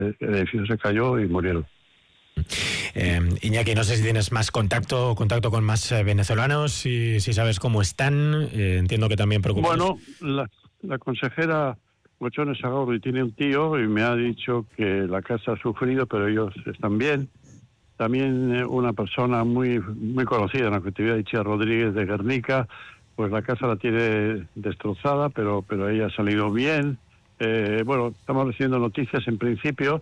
el edificio se cayó y murieron. Iñaki, no sé si tienes más contacto con más venezolanos, si sabes cómo están. Entiendo que también preocupados. Bueno, la consejera Gochones Sagorri tiene un tío y me ha dicho que la casa ha sufrido, pero ellos están bien. También una persona muy conocida en la colectividad, Ichia Rodríguez de Guernica, pues la casa la tiene destrozada, pero ella ha salido bien. Bueno, estamos recibiendo noticias en principio